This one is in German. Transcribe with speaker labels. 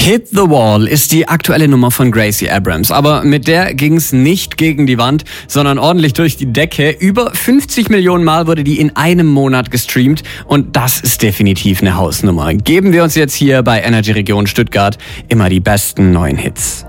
Speaker 1: Hit the Wall ist die aktuelle Nummer von Gracie Abrams, aber mit der ging's nicht gegen die Wand, sondern ordentlich durch die Decke. Über 50 Millionen Mal wurde die in einem Monat gestreamt und das ist definitiv eine Hausnummer. Geben wir uns jetzt hier bei Energy Region Stuttgart immer die besten neuen Hits.